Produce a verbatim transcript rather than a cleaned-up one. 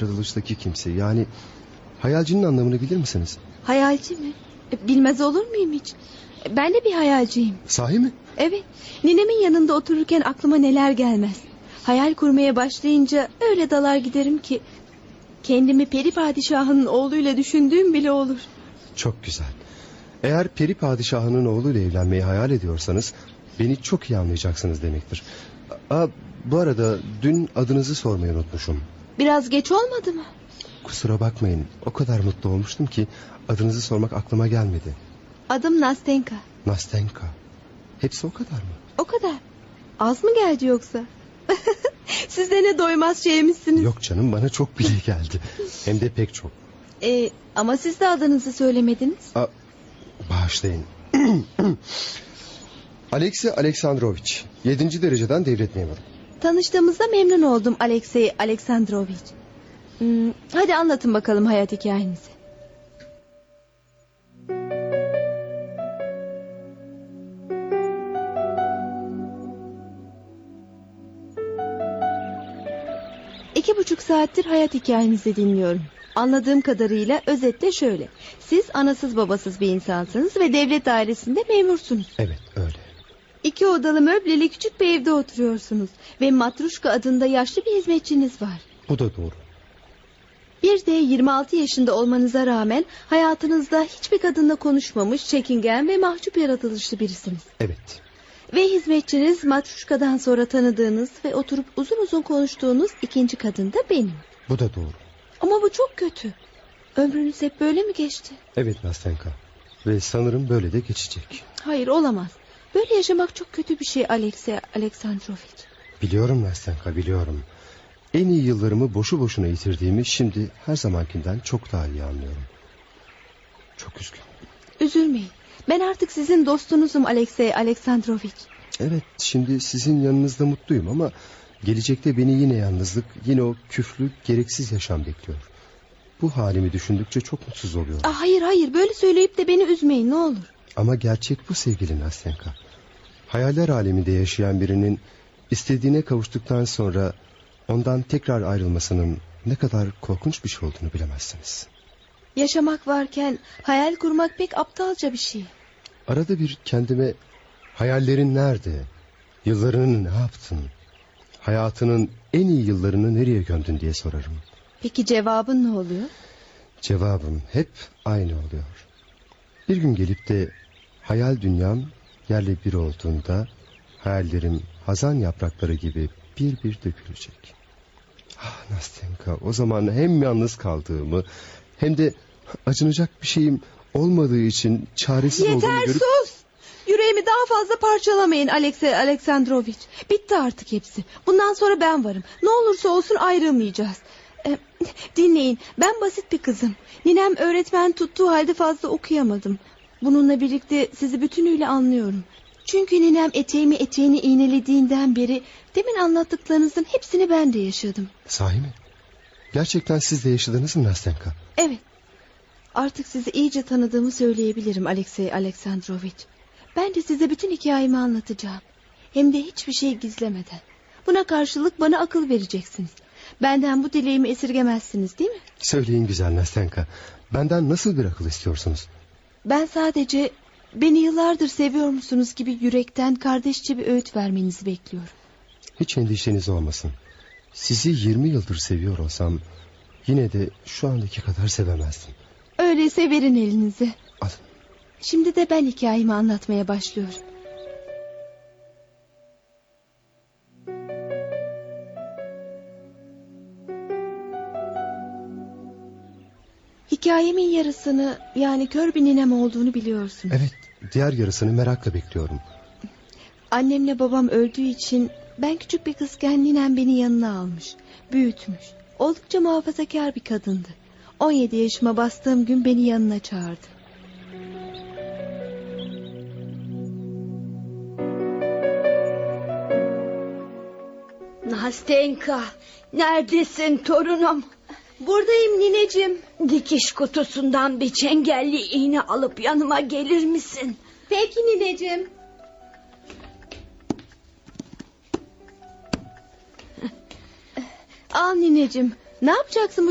yaratılıştaki kimse, yani hayalcinin anlamını bilir misiniz? Hayalci mi? E, Bilmez olur muyum hiç? E, Ben de bir hayalciyim. Sahi mi? Evet, ninemin yanında otururken aklıma neler gelmez. Hayal kurmaya başlayınca öyle dalar giderim ki kendimi peri padişahının oğluyla düşündüğüm bile olur. Çok güzel. Eğer peri padişahının oğluyla evlenmeyi hayal ediyorsanız beni çok iyi anlayacaksınız demektir. Aa, bu arada dün adınızı sormayı unutmuşum. Biraz geç olmadı mı? Kusura bakmayın, o kadar mutlu olmuştum ki adınızı sormak aklıma gelmedi. Adım Nastenka. Nastenka. Hepsi o kadar mı? O kadar. Az mı geldi yoksa? Siz de ne doymaz şeymişsiniz. Yok canım, bana çok bile geldi. Hem de pek çok. Ee, ama siz de adınızı söylemediniz. Aa, bağışlayın. Alexey Aleksandrovich. Yedinci dereceden devlet memuru. Tanıştığımızda memnun oldum Alexey Aleksandrovich. Hmm, hadi anlatın bakalım hayat hikayenizi. İki buçuk saattir hayat hikayenizi dinliyorum. Anladığım kadarıyla özetle şöyle. Siz anasız babasız bir insansınız ve devlet dairesinde memursunuz. Evet, öyle. İki odalı möbleli küçük bir evde oturuyorsunuz. Ve Matruşka adında yaşlı bir hizmetçiniz var. Bu da doğru. Bir de yirmi altı yaşında olmanıza rağmen hayatınızda hiçbir kadınla konuşmamış, çekingen ve mahcup yaratılışlı birisiniz. Evet. Ve hizmetçiniz Matruşka'dan sonra tanıdığınız ve oturup uzun uzun konuştuğunuz ikinci kadın da benim. Bu da doğru. Ama bu çok kötü. Ömrünüz hep böyle mi geçti? Evet Nastenka. Ve sanırım böyle de geçecek. Hayır, olamaz. Böyle yaşamak çok kötü bir şey Alexey Aleksandrovich. Biliyorum Nastenka, biliyorum. En iyi yıllarımı boşu boşuna yitirdiğimi şimdi her zamankinden çok daha iyi anlıyorum. Çok üzgünüm. Üzülmeyin. Ben artık sizin dostunuzum Alexey Aleksandrovich. Evet, şimdi sizin yanınızda mutluyum ama gelecekte beni yine yalnızlık, yine o küflü, gereksiz yaşam bekliyor. Bu halimi düşündükçe çok mutsuz oluyorum. Ah, hayır hayır, böyle söyleyip de beni üzmeyin ne olur. Ama gerçek bu sevgili Nastenka. Hayaller aleminde yaşayan birinin istediğine kavuştuktan sonra ondan tekrar ayrılmasının ne kadar korkunç bir şey olduğunu bilemezsiniz. Yaşamak varken hayal kurmak pek aptalca bir şey. Arada bir kendime hayallerin nerede, yıllarını ne yaptın, hayatının en iyi yıllarını nereye gömdün diye sorarım. Peki cevabın ne oluyor? Cevabım hep aynı oluyor. Bir gün gelip de hayal dünyam yerle bir olduğunda hayallerim hazan yaprakları gibi bir bir dökülecek. Ah Nastenka, o zaman hem yalnız kaldığımı hem de acınacak bir şeyim olmadığı için çaresiz Yeter, olduğumu görüp... sus! Yüreğimi daha fazla parçalamayın Alexey Aleksandrovich. Bitti artık hepsi. Bundan sonra ben varım. Ne olursa olsun ayrılmayacağız. Ee, dinleyin, ben basit bir kızım. Ninem öğretmen tuttuğu halde fazla okuyamadım. Bununla birlikte sizi bütünüyle anlıyorum. Çünkü ninem eteğimi eteğini iğnelediğinden beri demin anlattıklarınızın hepsini ben de yaşadım. Sahi mi? Gerçekten siz de yaşadınız mı Nastenka? Evet. Artık sizi iyice tanıdığımı söyleyebilirim Alexey Aleksandrovich. Ben de size bütün hikayemi anlatacağım. Hem de hiçbir şey gizlemeden. Buna karşılık bana akıl vereceksiniz. Benden bu dileğimi esirgemezsiniz değil mi? Söyleyin güzel Nastenka. Benden nasıl bir akıl istiyorsunuz? Ben sadece beni yıllardır seviyor musunuz gibi yürekten kardeşçe bir öğüt vermenizi bekliyorum. Hiç endişeniz olmasın. Sizi yirmi yıldır seviyor olsam yine de şu andaki kadar sevemezdim. Öyleyse verin elinizi. Alın. Şimdi de ben hikayemi anlatmaya başlıyorum. Hikayemin yarısını, yani kör bir ninem olduğunu biliyorsunuz. Evet, diğer yarısını merakla bekliyorum. Annemle babam öldüğü için ben küçük bir kızken ninem beni yanına almış, büyütmüş. Oldukça muhafazakar bir kadındı. on yedi yaşıma bastığım gün beni yanına çağırdı. Nastenka, neredesin torunum? Buradayım nineciğim. Dikiş kutusundan bir çengelli iğne alıp yanıma gelir misin? Peki nineciğim. Al nineciğim. Ne yapacaksın bu